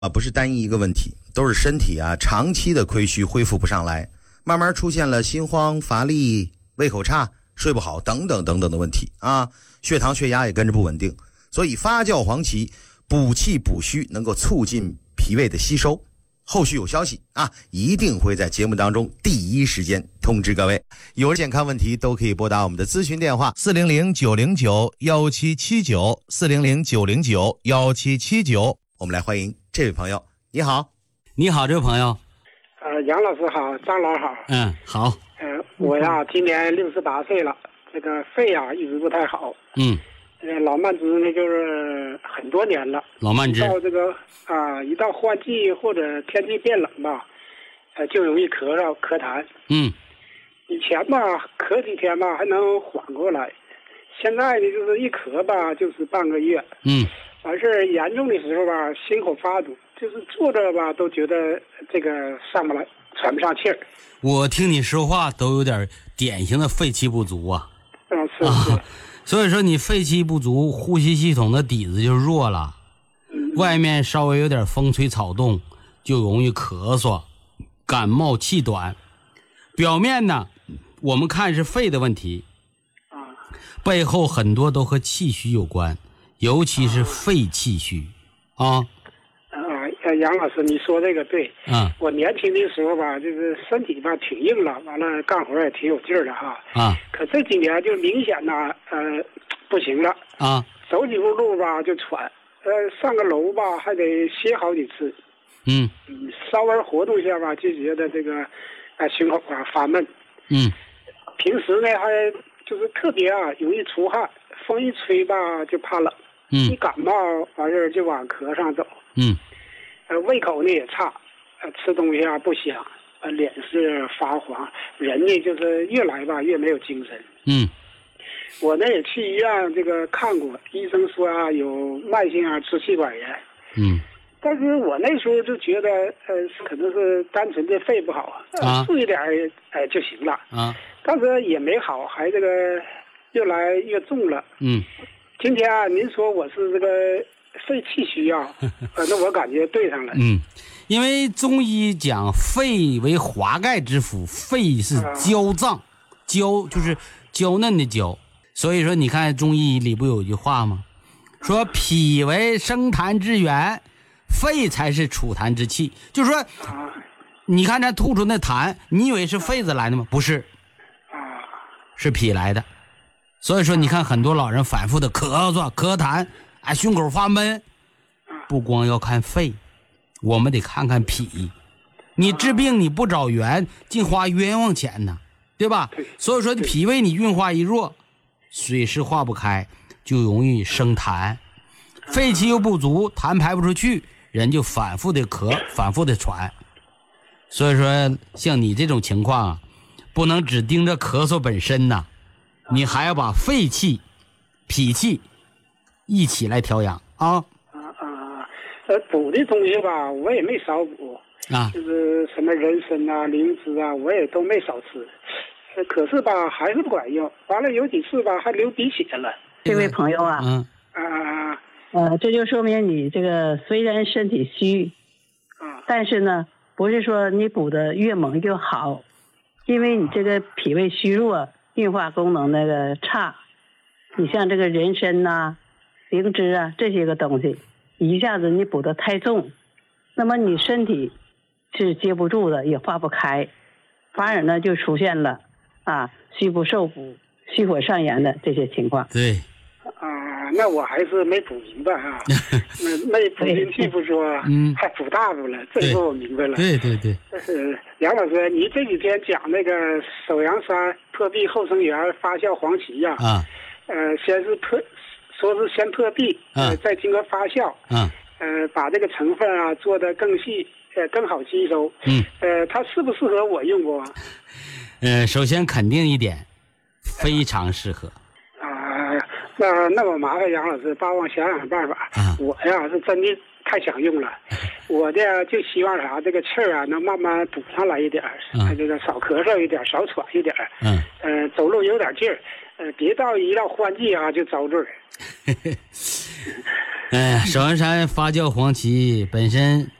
不是单一一个问题，都是身体长期的亏虚恢复不上来，慢慢出现了心慌、乏力、胃口差、睡不好等等等等的问题血糖血压也跟着不稳定。所以发酵黄芪补气补虚，能够促进脾胃的吸收。后续有消息一定会在节目当中第一时间通知各位。有健康问题都可以拨打我们的咨询电话400-909-1779 400-909-1779。我们来欢迎这位朋友。你好。 你好，这位朋友。 杨老师好，张老好。 好。 我今年68岁了，这个肺一直不太好。老慢支呢，就是很多年了。 老慢支。 到这个一到换季或者天气变冷吧，就容易咳嗽咳痰。以前吧，咳几天吧还能缓过来，现在呢就是一咳吧就是半个月。完事严重的时候吧，心口发堵，就是坐着吧都觉得这个上不来，喘不上气儿。 我听你说话都有点典型的肺气不足啊。 是。 所以说你肺气不足，呼吸系统的底子就弱了，外面稍微有点风吹草动就容易咳嗽、感冒、气短。表面呢我们看是肺的问题，背后很多都和气虚有关，尤其是肺气虚杨老师，你说这个对。我年轻的时候吧，就是身体吧挺硬了，完了干活也挺有劲儿的可这几年就明显不行了走几步路吧就喘，上个楼吧还得歇好几次。稍微活动一下吧就觉得这个胸口发闷。平时呢还就是特别容易出汗，风一吹吧就怕冷。一感冒完事就往咳上走。胃口呢也差，吃东西不香，脸是发黄，人呢就是越来吧越没有精神。我呢也去医院这个看过，医生说有慢性支气管炎。但是我那时候就觉得可能是单纯的肺不好注意点就行了但是也没好，还这个越来越重了。今天您说我是这个肺气虚那我感觉对上了。 因为中医讲肺为华盖之府，肺是娇脏，娇就是娇嫩的娇，所以说你看中医里不有一句话吗？说脾为生痰之源，肺才是储痰之器。就是说你看这吐出那痰，你以为是肺子来的吗？不是是脾来的。所以说你看很多老人反复的咳嗽咳痰胸口发闷，不光要看肺，我们得看看脾。你治病你不找源，净花冤枉钱呢，对吧？所以说脾胃你运化一弱，水湿化不开，就容易生痰，肺气又不足，痰排不出去，人就反复的咳，反复的喘。所以说像你这种情况不能只盯着咳嗽本身你还要把肺气、脾气一起来调养补的东西吧我也没少补就是什么人参灵芝我也都没少吃，可是吧还是不管用，完了有几次吧还流鼻血了。 这位朋友这就说明你这个虽然身体虚但是呢不是说你补的越猛越好，因为你这个脾胃虚弱，运化功能那个差，你像这个人参灵芝这些个东西一下子你补得太重，那么你身体是接不住的，也化不开，反而呢就出现了虚不受补、虚火上炎的这些情况。 对那我还是没补明白没补进去不说还补大补了，这个我明白了。 对杨老师，你这几天讲那个首阳山破壁后生元发酵黄芪先是说是先破壁再经过发酵把这个成分做得更细更好吸收它适不适合我用过首先肯定一点非常适合那我麻烦杨老师帮我想想办法我是真的太想用了，我就希望这个气儿能慢慢补上来一点这个少咳嗽一点，少喘一点走路有点劲儿别一到换季就遭罪哎，首阳山发酵黄芪本身